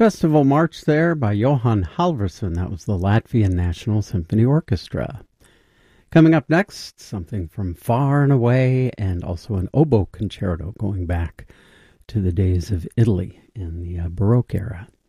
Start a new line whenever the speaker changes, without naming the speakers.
Festival March there by Johan Halvorsen. That was the Latvian National Symphony Orchestra. Coming up next, something from far and away, and also an oboe concerto going back to the days of Italy in the Baroque era.